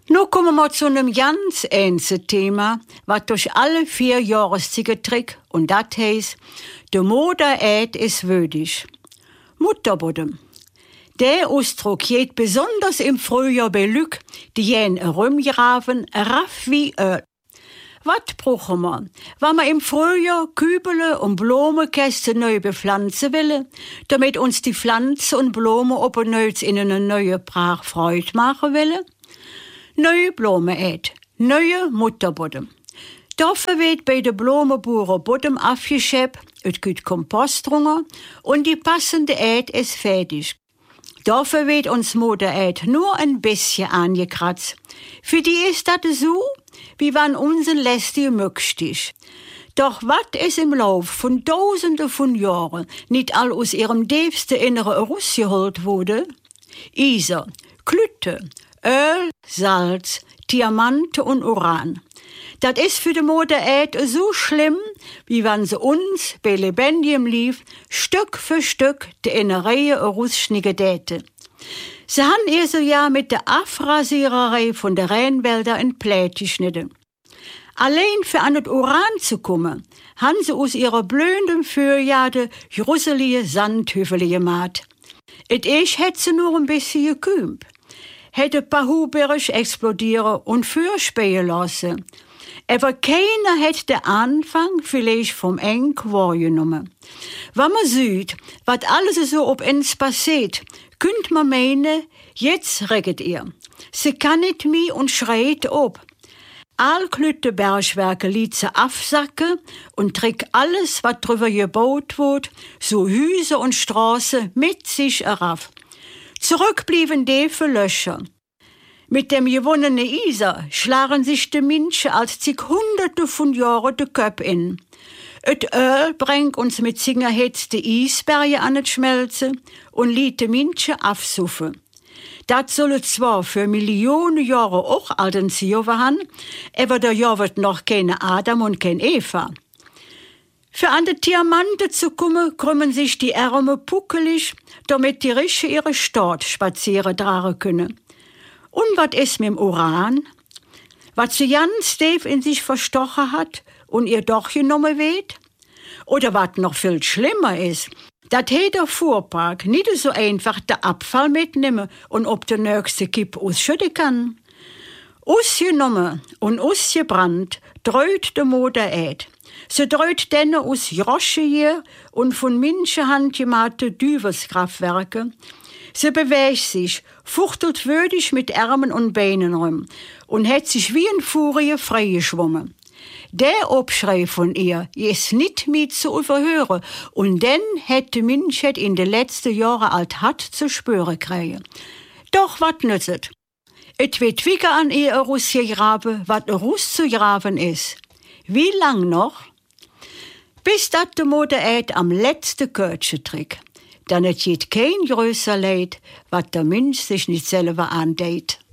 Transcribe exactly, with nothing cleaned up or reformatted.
Nun kommen wir zu einem ganz ähnlichen Thema, was durch alle vier Jahreszeiten trägt, und das heißt, der Moderät ist würdig. Mutterbodem. Der Ausdruck geht besonders im Frühjahr bei Lück, die jen rumgraven, raff wie Öl. Was brauchen wir, wenn wir im Frühjahr Kübele und Blumenkästen neu bepflanzen wollen, damit uns die Pflanzen und Blumen obenöts in eine neue Brach Freude machen wollen? Neue Blumen ät, neue Mutterbodem. Dafür wird bei den Blumenbauern Bodem abgeschäbt, es gibt Kompost drunter und die passende Ät ist fertig. Dafür wird uns Mutter Ät nur ein bisschen angekratzt. Für die ist das so, wie wenn unser Lästi mögst ist. Doch was ist im Lauf von Tausenden von Jahren nicht all aus ihrem tiefsten Inneren rausgeholt wurde? Eisen, Klütte, Öl, Salz, Diamanten und Uran. Das ist für die Mutter Erd so schlimm, wie wenn sie uns bei lebendigem Lief Stück für Stück die Innereien rausschnicken täte. Sie haben ihr so ja mit der Afrasiererei von der Rheinwälder in Pläte geschnitten. Allein für an das Uran zu kommen, haben sie aus ihrer blühenden Fürjade gruselige Sandhüfel gemacht. Et ich hätte sie nur ein bisschen gekümmert. Hätte Pahuberisch explodieren und Fürspähen lassen. Aber keiner hätte den Anfang vielleicht vom Eng wahrgenommen. Wenn man sieht, was alles so ob uns passiert, könnt man meinen, jetzt reget ihr. Sie kann nicht mehr und schreit ob. Allklütte Bergwerke ließ sie absacken und trägt alles, was drüber gebaut wird, so Hüse und Straße mit sich herauf. Zurück blieben die für Löcher. Mit dem gewonnenen Isar schlagen sich die Menschen als zig Hunderte von Jahren de Köp in. Et Öl bringt uns mit seiner Hitze die Eisberge an het Schmelzen und ließ die Menschen aufsuffen. Das soll zwar für Millionen Jahre auch alten Ziover haben, aber der Jahr wird noch keine Adam und kein Eva. Für an die Diamanten zu kommen, krümmen sich die Ärmel puckelig, damit die Rische ihre Stadt spazieren tragen können. Und was ist mit dem Uran? Was sie ganz tief in sich verstochen hat und ihr doch genommen wird? Oder was noch viel schlimmer ist, dass jeder Fuhrpark nicht so einfach den Abfall mitnehmen und ob der nächste Kipp ausschütten kann. Ausgenommen und ausgebrannt dreht der Mutter Ed. Sie dreht denn aus Josche hier und von Menschenhand gemachte Düverskraftwerke. Sie bewegt sich, fuchtelt würdig mit Ärmen und Beinen rum und hat sich wie ein Furie freigeschwommen. Der Obschrei von ihr ist nicht mehr zu überhören und dann hätte Menschheit in den letzten Jahren alt hat zu spüren kriegen. Doch wat nützt? Et wird wieder an ihr rausgegraben, wat rauszugraben ist. Wie lang noch? Bis dat de Mutter Ed am letzten Kötchen trägt. Dann es geht kein größer Leid, wat der Mensch sich nicht selber andeit.